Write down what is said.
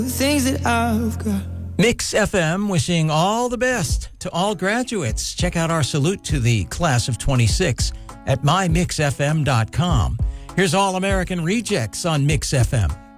The things that I've got. Mix FM wishing all the best to all graduates. Check out our salute to the class of 26 at mymixfm.com. Here's All American Rejects on Mix FM.